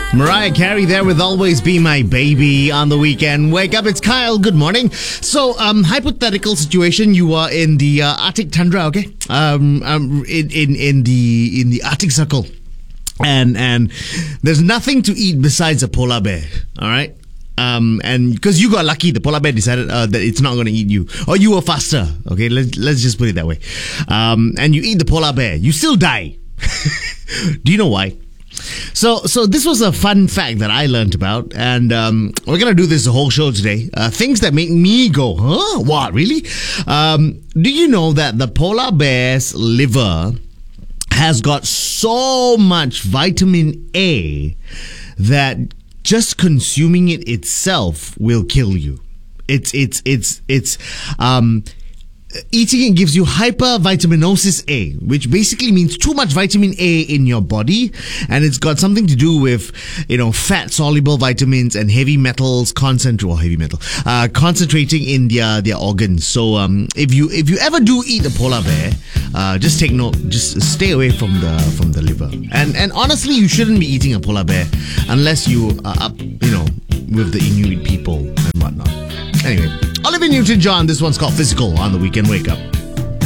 Mariah Carey there with Always Be My Baby on the weekend. Wake up, it's Kyle. Good morning. So, hypothetical situation. You are in the Arctic tundra, okay? In the Arctic Circle. And there's nothing to eat besides a polar bear, all right? And because you got lucky, the polar bear decided that it's not going to eat you, or you were faster. Okay, let's just put it that way. And you eat the polar bear, you still die. Do you know why? So this was a fun fact that I learned about, and we're gonna do this the whole show today. Things that make me go, huh? What, really? Do you know that the polar bear's liver has got so much vitamin A that just consuming it itself will kill you? Eating it gives you hypervitaminosis A, which basically means too much vitamin A in your body, and it's got something to do with, fat soluble vitamins and heavy metals concentrating in their organs. So if you ever do eat a polar bear, just take note, just stay away from the liver. And honestly, you shouldn't be eating a polar bear unless you are up, with the Inuit people and whatnot. Anyway, Olivia Newton-John, this one's called Physical on the Weekend Wake Up.